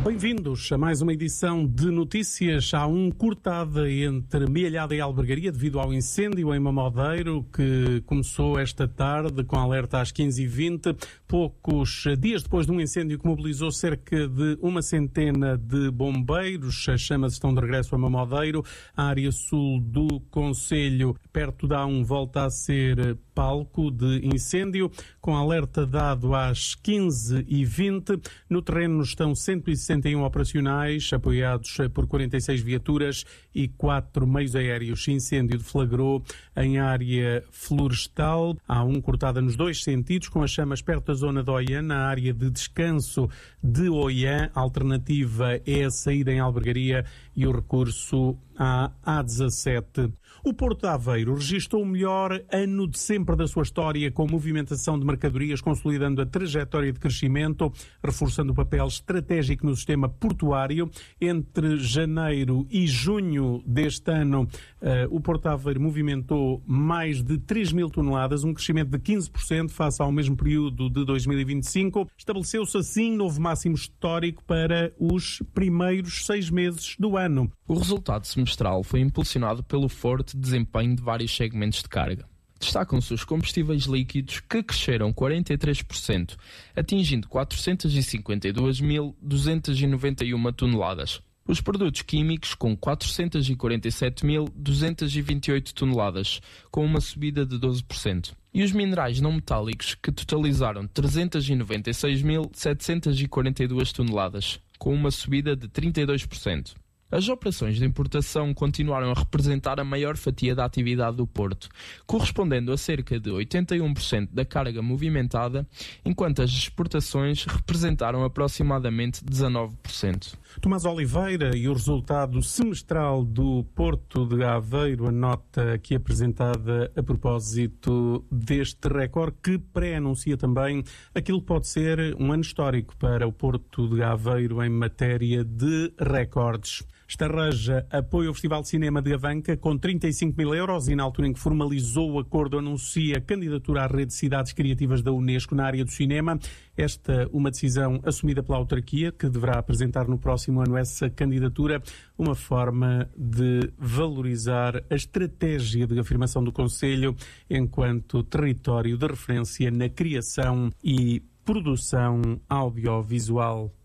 Bem-vindos a mais uma edição de notícias. Há cortada entre Mealhada e Albergaria devido ao incêndio em Mamodeiro que começou esta tarde com alerta às 15h20. Poucos dias depois de um incêndio que mobilizou cerca de 100 de bombeiros, as chamas estão de regresso a Mamodeiro. A área sul do concelho, perto da A1, volta a ser palco de incêndio, com alerta dado às 15h20. No terreno estão 161 operacionais, apoiados por 46 viaturas e 4 meios aéreos. Incêndio deflagrou em área florestal. Há cortada nos dois sentidos, com as chamas perto da zona de Oiã, na área de descanso de Oiã. A alternativa é a saída em Albergaria e o recurso à A17. O Porto de Aveiro registrou o melhor ano de sempre da sua história, com movimentação de mercadorias, consolidando a trajetória de crescimento, reforçando o papel estratégico no sistema portuário. Entre janeiro e junho deste ano, o Porto de Aveiro movimentou mais de 3 mil toneladas, um crescimento de 15% face ao mesmo período de 2025. Estabeleceu-se assim novo máximo histórico para os primeiros 6 meses do ano. O resultado semestral foi impulsionado pelo forte desempenho de vários segmentos de carga. Destacam-se os combustíveis líquidos, que cresceram 43%, atingindo 452.291 toneladas. Os produtos químicos, com 447.228 toneladas, com uma subida de 12%. E os minerais não metálicos, que totalizaram 396.742 toneladas, com uma subida de 32%. As operações de importação continuaram a representar a maior fatia da atividade do Porto, correspondendo a cerca de 81% da carga movimentada, enquanto as exportações representaram aproximadamente 19%. Tomás Oliveira, e o resultado semestral do Porto de Aveiro, a nota aqui apresentada a propósito deste recorde, que pré-anuncia também aquilo que pode ser um ano histórico para o Porto de Aveiro em matéria de recordes. Estarreja apoia o Festival de Cinema de Avanca com 35 mil euros e, na altura em que formalizou o acordo, anuncia a candidatura à rede de cidades criativas da Unesco na área do cinema. Esta uma decisão assumida pela autarquia, que deverá apresentar no próximo ano essa candidatura, uma forma de valorizar a estratégia de afirmação do concelho enquanto território de referência na criação e produção audiovisual.